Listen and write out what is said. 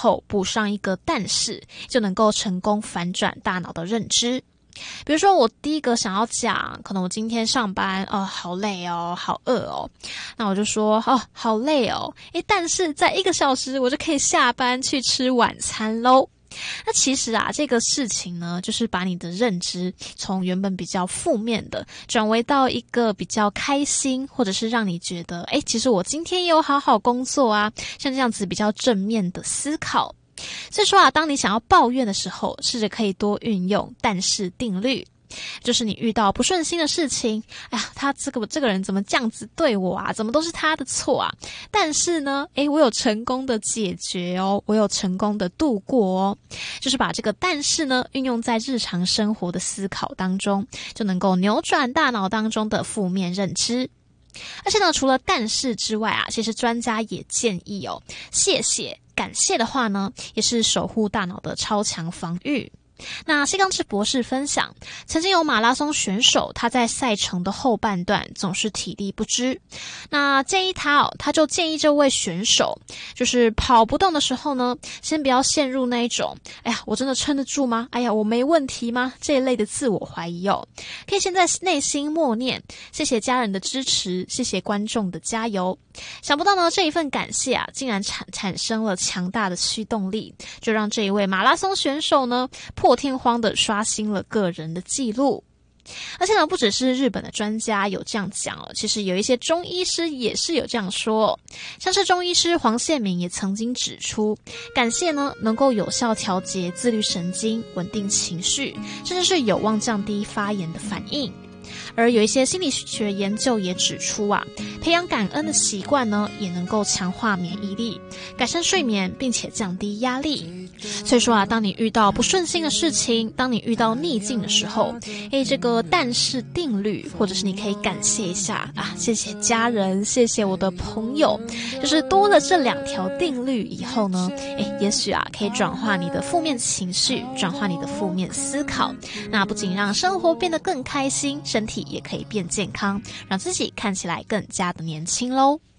后补上一个但是，就能够成功反转大脑的认知。比如说我第一个想要讲，可能我今天上班好累哦，好饿哦，那我就说好累哦，但是在1个小时我就可以下班去吃晚餐咯。那其实啊，这个事情呢，就是把你的认知从原本比较负面的，转为到一个比较开心，或者是让你觉得其实我今天也有好好工作啊，像这样子比较正面的思考。所以说啊，当你想要抱怨的时候，试着可以多运用但是定律。就是你遇到不顺心的事情，他这个人怎么这样子对我啊？怎么都是他的错啊？但是呢，我有成功的解决哦，我有成功的度过哦。就是把这个但是呢，运用在日常生活的思考当中，就能够扭转大脑当中的负面认知。而且呢，除了但是之外啊，其实专家也建议谢谢、感谢的话呢，也是守护大脑的超强防御。那谢刚志博士分享，曾经有马拉松选手，他在赛程的后半段总是体力不支。那建议他就建议这位选手，就是跑不动的时候呢，先不要陷入那一种我真的撑得住吗？我没问题吗？这一类的自我怀疑可以先在内心默念，谢谢家人的支持，谢谢观众的加油。想不到呢，这一份感谢啊，竟然产生了强大的驱动力，就让这一位马拉松选手呢，破天荒的刷新了个人的记录。而且呢，不只是日本的专家有这样讲其实有一些中医师也是有这样说像是中医师黄宪明也曾经指出，感谢呢能够有效调节自律神经，稳定情绪，甚至是有望降低发炎的反应。而有一些心理学研究也指出培养感恩的习惯呢，也能够强化免疫力，改善睡眠，并且降低压力。所以说当你遇到不顺心的事情，当你遇到逆境的时候，这个但是定律，或者是你可以感谢一下谢谢家人，谢谢我的朋友，就是多了这2条定律以后呢，也许可以转化你的负面情绪，转化你的负面思考，那不仅让生活变得更开心，身体也可以变健康，让自己看起来更加的年轻咯。